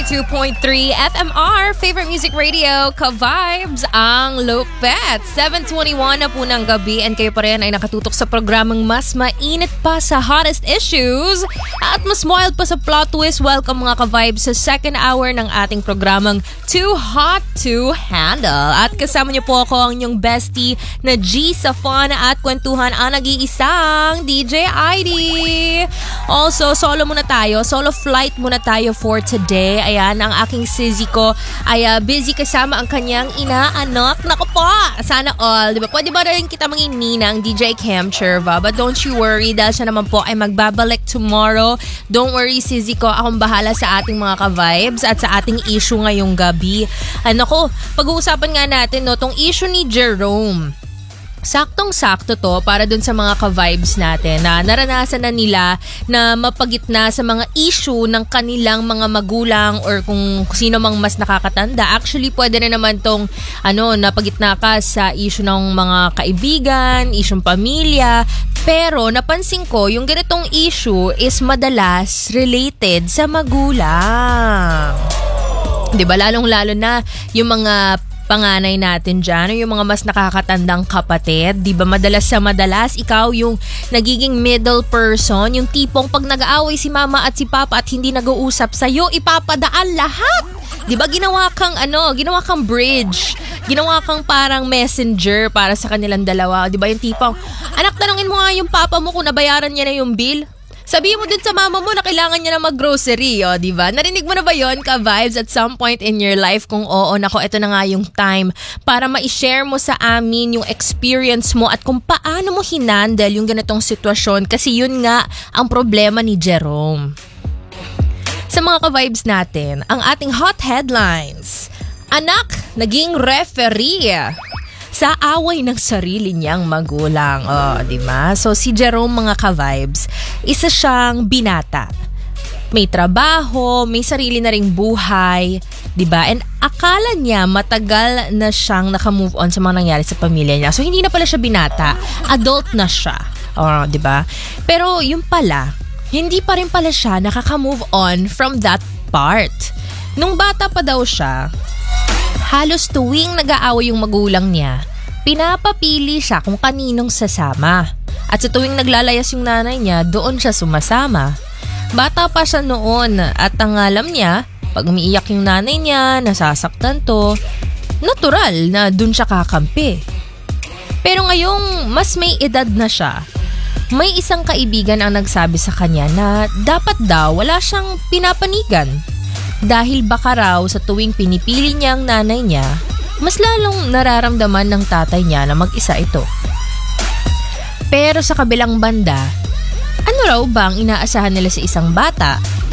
92.3 FMR, favorite music radio, ka-vibes, ang Lupet. 7:21 na po ng gabi and kayo pa rin ay nakatutok sa programang mas mainit pa sa hottest issues at mas wild pa sa plot twist. Welcome mga ka-vibes sa second hour ng ating programang Too Hot to Handle. At kasama niyo po ako ang inyong bestie na G sa fun at kwentuhan ang nag-iisang DJ ID. Also, solo flight muna tayo for today. Ayan, ang aking sissy ko ay busy kasama ang kanyang inaanak. Naku po, sana all. Diba? Pwede ba rin kita maging ninang DJ Cam Cherva? But don't you worry, dahil siya naman po ay magbabalik tomorrow. Don't worry, sissy ko. Akong bahala sa ating mga ka-vibes at sa ating issue ngayong gabi. Nako, pag-uusapan nga natin tong issue ni Jerome. Saktong-sakto to para dun sa mga ka-vibes natin na naranasan na nila na mapagitna sa mga issue ng kanilang mga magulang or kung sino mang mas nakakatanda. Actually, pwede na naman tong napagitna ka sa issue ng mga kaibigan, issue ng pamilya. Pero napansin ko, yung ganitong issue is madalas related sa magulang. 'Di ba? Lalong-lalo na yung mga panganay natin dyan, yung mga mas nakakatandang kapatid, di ba madalas ikaw yung nagiging middle person, yung tipong pag nag-aaway si mama at si papa at hindi nag-uusap sa'yo, ipapadaan lahat. Di ba ginawa kang bridge, ginawa kang parang messenger para sa kanilang dalawa. Di ba yung tipong, anak, tanungin mo nga yung papa mo kung nabayaran niya na yung bill. Sabihin mo din sa mama mo na kailangan niya na mag-grocery, di ba? Narinig mo na ba yon ka-vibes at some point in your life? Kung oo, nako, ito na nga yung time para ma-share mo sa amin yung experience mo at kung paano mo hinandle yung ganitong sitwasyon kasi yun nga ang problema ni Jerome. Sa mga ka-vibes natin, ang ating hot headlines. Anak, naging referee sa away ng sarili niyang magulang. Diba? So, si Jerome, mga ka-vibes, isa siyang binata. May trabaho, may sarili na ring buhay, diba? And akala niya matagal na siyang naka-move on sa mga nangyari sa pamilya niya. So, hindi na pala siya binata. Adult na siya. Diba? Pero, yung pala, hindi pa rin pala siya nakaka-move on from that part. Nung bata pa daw siya, halos tuwing nag-aaway yung magulang niya, pinapapili siya kung kaninong sasama. At sa tuwing naglalayas yung nanay niya, doon siya sumasama. Bata pa siya noon at ang alam niya, pag umiiyak yung nanay niya, nasasaktan to, natural na doon siya kakampi. Pero ngayong mas may edad na siya, may isang kaibigan ang nagsabi sa kanya na dapat daw wala siyang pinapanigan. Dahil baka raw sa tuwing pinipili niya ang nanay niya, mas lalong nararamdaman ng tatay niya na mag-isa ito. Pero sa kabilang banda, ano raw ba ang inaasahan nila sa isang bata